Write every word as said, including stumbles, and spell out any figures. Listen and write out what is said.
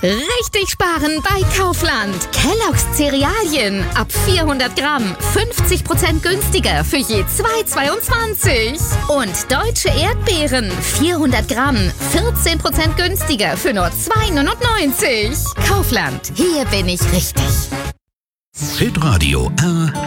Richtig sparen bei Kaufland. Kellogg's Cerealien ab vierhundert Gramm fünfzig Prozent günstiger für je zwei Euro zweiundzwanzig. Und deutsche Erdbeeren vierhundert Gramm vierzehn Prozent günstiger für nur zwei Euro neunundneunzig. Kaufland, hier bin ich richtig. Hitradio R